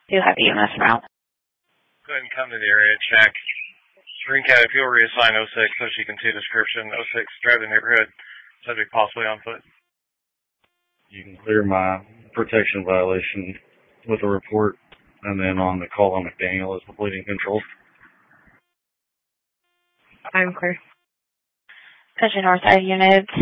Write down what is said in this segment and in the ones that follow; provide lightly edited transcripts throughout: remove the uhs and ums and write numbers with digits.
Do have EMS route. Go ahead and come to the area, check. Green Cat, if you'll reassign 06 so she can see description. 06, drive the neighborhood, subject possibly on foot. You can clear my protection violation with a report, and then on the call on McDaniel is the bleeding control. I'm clear. Attention Northside units.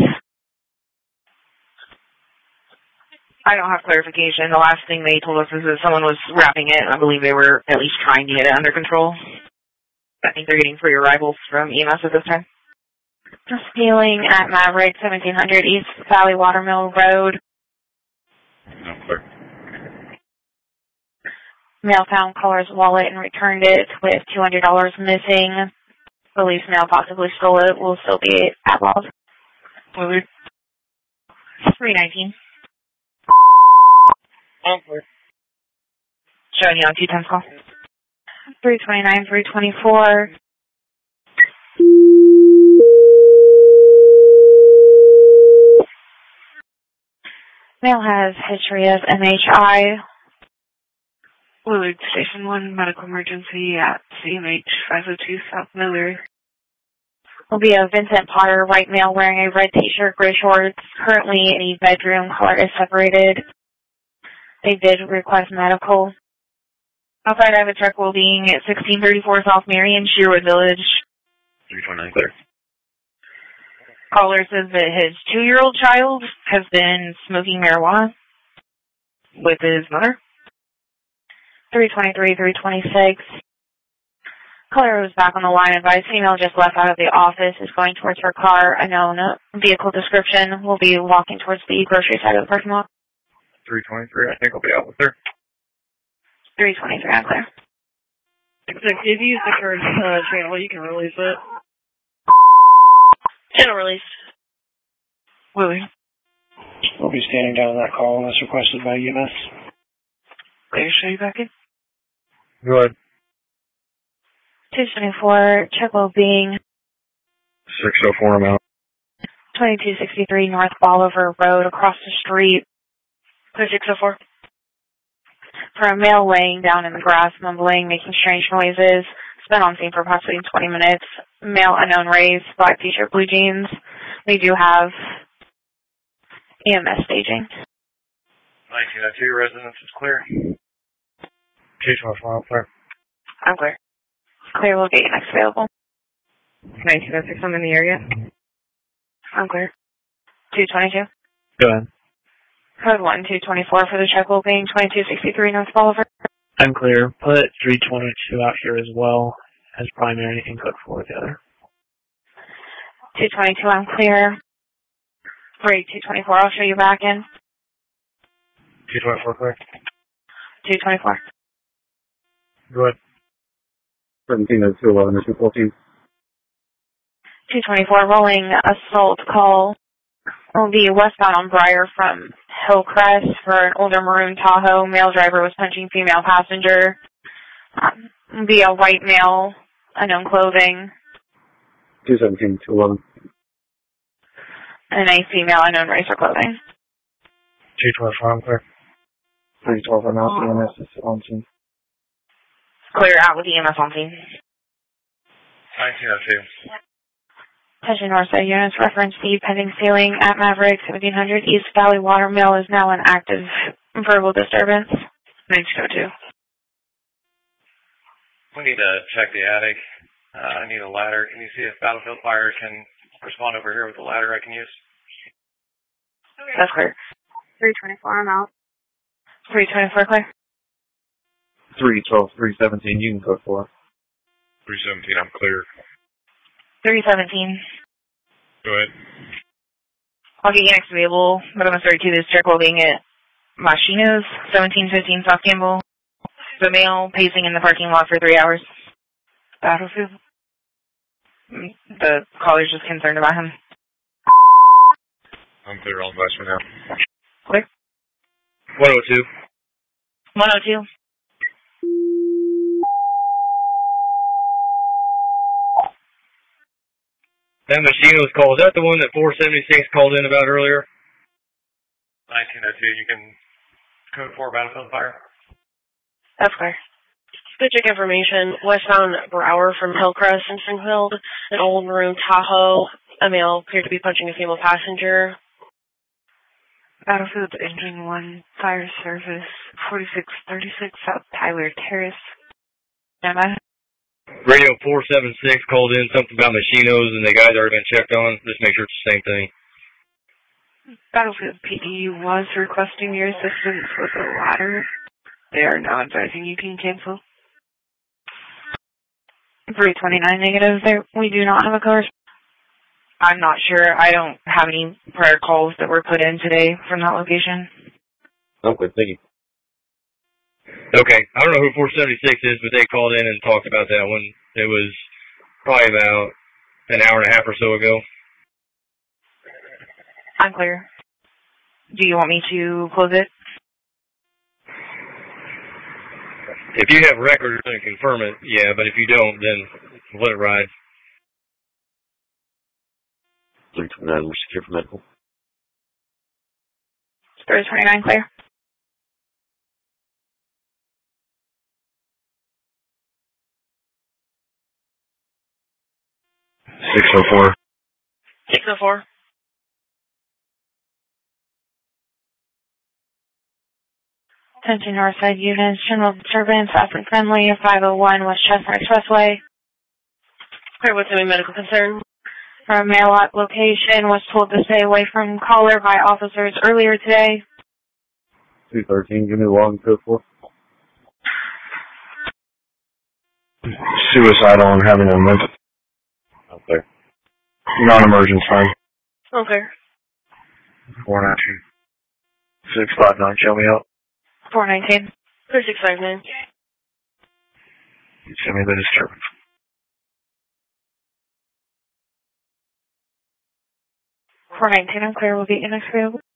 I don't have clarification. The last thing they told us is that someone was wrapping it. I believe they were at least trying to get it under control. I think they're getting free arrivals from EMS at this time. Stealing at Maverick, 1700 East Valley Watermill Road. I'm clear. Male found caller's wallet and returned it with $200 missing. Police male possibly stole it. Will still be outlawed. 319. Showing you on 210's call. 329, 324. Male has history of MHI. Willard Station 1, medical emergency at CMH 502 South Miller. Will be a Vincent Potter, white male wearing a red t-shirt, gray shorts. Currently in the bedroom. Color is separated. They did request medical. Outside, I have a truck being at 1634 South Marion, Sherwood Village. 329 clear. Caller says that his 2-year-old child has been smoking marijuana with his mother. 323, 326. Caller was back on the line. Advised female just left out of the office, is going towards her car. Unknown vehicle description. Will be walking towards the grocery side of the parking lot. 323, I think I'll be out with her. 323, I'm clear. If you use the current channel, you can release it. Channel released. Willie. We'll be standing down on that call unless requested by EMS. Clear, show you back in. Go ahead. 224, check well-being. 604, I'm out. 2263 North Bolivar Road, across the street. Clear 604. For a male laying down in the grass, mumbling, making strange noises. It's been on scene for approximately 20 minutes. Male unknown race, black t-shirt, blue jeans. We do have EMS staging. 1902, residence is clear. 224, I'm clear. I'm clear. Clear, we'll get you next available. 1906, I'm in the area. I'm clear. 222. Go ahead. Code 1, 224 for the check will being 2263 North Bolivar. I'm clear. Put 322 out here as well as primary and code 4 the other. 222, I'm clear. Great, 224, I'll show you back in. 224, clear. 224. Go ahead. 1702, 11, 214. 224, rolling assault call. Will be westbound on Briar from Hillcrest for an older maroon Tahoe. Male driver was punching female passenger. Will be a white male, unknown clothing. 217, 211. And a female, unknown race or clothing. 224, I'm clear. 312, I'm out. EMS is on scene. Clear out with EMS on scene. 1902. Attention Northside units, reference the pending ceiling at Maverick, 1700 East Valley Watermill is now an active verbal disturbance. 1902. We need to check the attic. I need a ladder. Can you see if Battlefield Fire can respond over here with a ladder I can use? That's clear. 324, I'm out. 324, clear. 312, 317, you can code 4. 317, I'm clear. 317. Go ahead. I'll get you next available, but I'm going to start to this check while being at Machina's, 1715 South Campbell. The male pacing in the parking lot for 3 hours. Battlefield. The caller's just concerned about him. I'm clear on advice for now. Clear. 102. 102. That Machino's call, is that the one that 476 called in about earlier? 1902, you can code 4 Battlefield Fire. That's clear. District information, westbound Brower from Hillcrest in Springfield, an old maroon Tahoe, a male appeared to be punching a female passenger. Battlefield Engine 1, fire service, 4636 South Tyler Terrace. Emma? Radio 476 called in something about machinos and the guy's already been checked on. Just make sure it's the same thing. Battlefield PD was requesting your assistance with the ladder. They are now advising you can cancel. 329 negative. We do not have a course. I'm not sure. I don't have any prior calls that were put in today from that location. Okay, thank you. Okay, I don't know who 476 is, but they called in and talked about that one. It was probably about an hour and a half or so ago. I'm clear. Do you want me to close it? If you have records and confirm it, yeah, but if you don't, then let it ride. 329, we're secure for medical. 329 clear. .604. 604. Attention Northside units, general disturbance, fast and friendly, 501 West Chestnut Expressway. Clear, what's any medical concern? Our mail out location was told to stay away from caller by officers earlier today. 213, give me the log code for. Suicidal and having a mental. Okay. Non-emergent sign. Okay. 419. 659, show me up. 419. 3659. Send me the disturbance. 419, I'm clear, will be inexcusable.